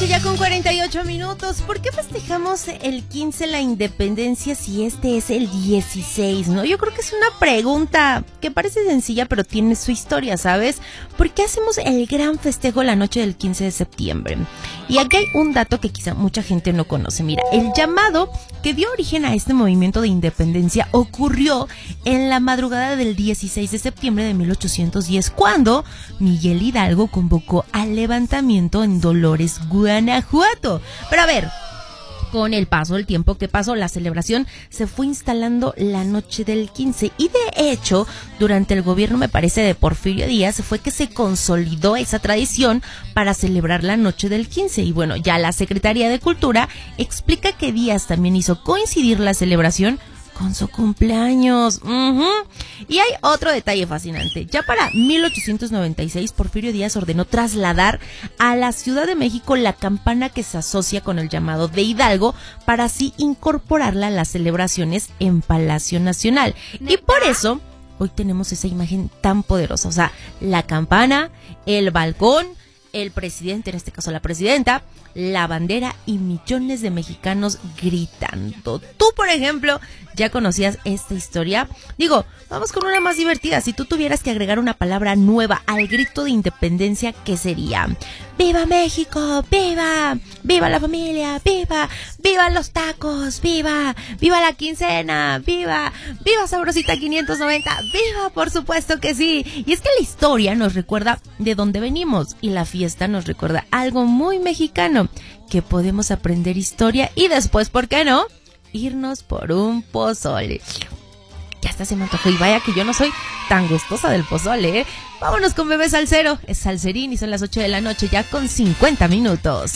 noche ya con 48 minutos. ¿Por qué festejamos el 15 la independencia si este es el 16, no? Yo creo que es una pregunta que parece sencilla, pero tiene su historia, ¿sabes? ¿Por qué hacemos el gran festejo la noche del 15 de septiembre? Y aquí hay un dato que quizá mucha gente no conoce. Mira, el llamado que dio origen a este movimiento de independencia ocurrió en la madrugada del 16 de septiembre de 1810, cuando Miguel Hidalgo convocó al levantamiento en Dolores, Guanajuato. Pero a ver, con el paso del tiempo que pasó, la celebración se fue instalando la noche del 15 y de hecho, durante el gobierno, me parece, de Porfirio Díaz, fue que se consolidó esa tradición para celebrar la noche del 15. Y bueno, ya la Secretaría de Cultura explica que Díaz también hizo coincidir la celebración con su cumpleaños. Y hay otro detalle fascinante. Ya para 1896, Porfirio Díaz ordenó trasladar a la Ciudad de México la campana que se asocia con el llamado de Hidalgo, para así incorporarla a las celebraciones en Palacio Nacional. Y por eso hoy tenemos esa imagen tan poderosa. O sea, la campana, el balcón, el presidente, en este caso la presidenta, la bandera y millones de mexicanos gritando. Tú, por ejemplo, ¿ya conocías esta historia? Digo, vamos con una más divertida. Si tú tuvieras que agregar una palabra nueva al grito de independencia, ¿qué sería? ¡Viva México! ¡Viva! ¡Viva la familia! ¡Viva! ¡Viva los tacos! ¡Viva! ¡Viva la quincena! ¡Viva! ¡Viva Sabrosita 590! ¡Viva! Por supuesto que sí. Y es que la historia nos recuerda de dónde venimos y la fiesta nos recuerda algo muy mexicano, que podemos aprender historia y después, ¿por qué no?, irnos por un pozole. Ya hasta se me antojó, y vaya que yo no soy tan gustosa del pozole, ¿eh? Vámonos con Bebé Salsero, es Salserín y son las 8 de la noche ya con 50 minutos.